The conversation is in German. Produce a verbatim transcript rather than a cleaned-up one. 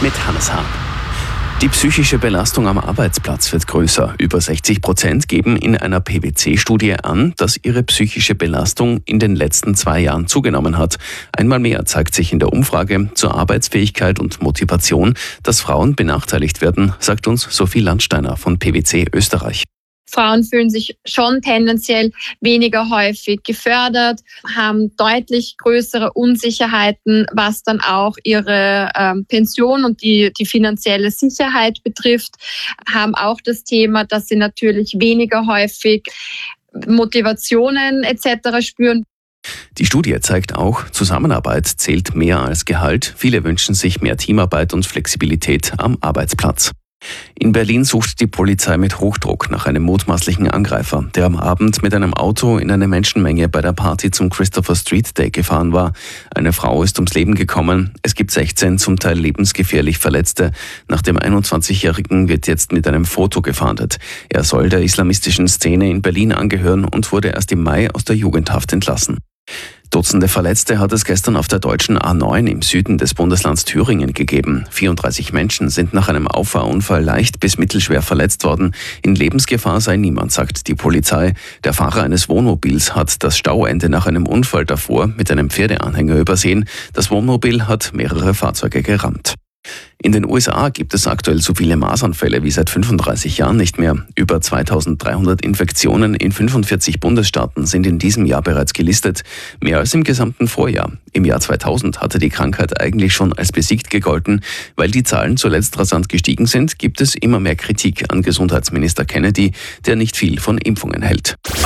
mit Hannes Hahn. Die psychische Belastung am Arbeitsplatz wird größer. Über sechzig Prozent geben in einer P W C-Studie an, dass ihre psychische Belastung in den letzten zwei Jahren zugenommen hat. Einmal mehr zeigt sich in der Umfrage zur Arbeitsfähigkeit und Motivation, dass Frauen benachteiligt werden, sagt uns Sophie Landsteiner von P W C Österreich. Frauen fühlen sich schon tendenziell weniger häufig gefördert, haben deutlich größere Unsicherheiten, was dann auch ihre ähm, Pension und die, die finanzielle Sicherheit betrifft, haben auch das Thema, dass sie natürlich weniger häufig Motivationen et cetera spüren. Die Studie zeigt auch, Zusammenarbeit zählt mehr als Gehalt. Viele wünschen sich mehr Teamarbeit und Flexibilität am Arbeitsplatz. In Berlin sucht die Polizei mit Hochdruck nach einem mutmaßlichen Angreifer, der am Abend mit einem Auto in eine Menschenmenge bei der Party zum Christopher Street Day gefahren war. Eine Frau ist ums Leben gekommen. Es gibt sechzehn zum Teil lebensgefährlich Verletzte. Nach dem einundzwanzigjährigen wird jetzt mit einem Foto gefahndet. Er soll der islamistischen Szene in Berlin angehören und wurde erst im Mai aus der Jugendhaft entlassen. Dutzende Verletzte hat es gestern auf der deutschen A neun im Süden des Bundeslands Thüringen gegeben. vierunddreißig Menschen sind nach einem Auffahrunfall leicht bis mittelschwer verletzt worden. In Lebensgefahr sei niemand, sagt die Polizei. Der Fahrer eines Wohnmobils hat das Stauende nach einem Unfall davor mit einem Pferdeanhänger übersehen. Das Wohnmobil hat mehrere Fahrzeuge gerammt. In den U S A gibt es aktuell so viele Masernfälle wie seit fünfunddreißig Jahren nicht mehr. Über zweitausenddreihundert Infektionen in fünfundvierzig Bundesstaaten sind in diesem Jahr bereits gelistet, mehr als im gesamten Vorjahr. Im Jahr zweitausend hatte die Krankheit eigentlich schon als besiegt gegolten. Weil die Zahlen zuletzt rasant gestiegen sind, gibt es immer mehr Kritik an Gesundheitsminister Kennedy, der nicht viel von Impfungen hält.